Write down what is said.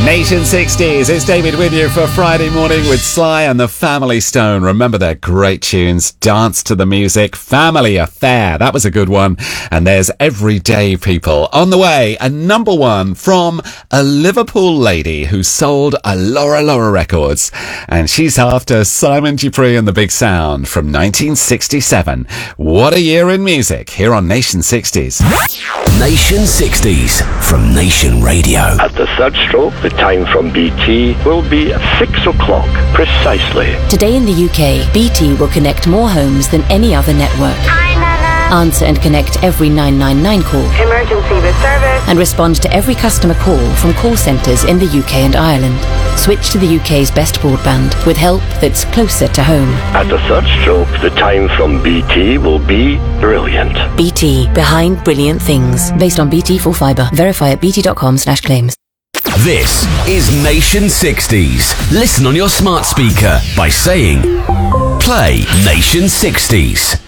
Nation 60s, it's David with you for Friday morning with Sly and the Family Stone. Remember their great tunes, Dance to the Music, Family Affair, that was a good one. And there's Everyday People. On the way, a number one from a Liverpool lady who sold a Laura records. And she's after Simon Dupree and the Big Sound from 1967. What a year in music, here on Nation 60s. Nation 60s from Nation Radio. At the third stroke, the time from BT will be 6 o'clock precisely. Today in the UK, BT will connect more homes than any other network. Answer and connect every 999 call. Emergency with service. And respond to every customer call from call centres in the UK and Ireland. Switch to the UK's best broadband with help that's closer to home. At the third stroke, the time from BT will be brilliant. BT, behind brilliant things. Based on BT Full Fibre. Verify at bt.com/claims. This is Nation 60s. Listen on your smart speaker by saying, play Nation 60s.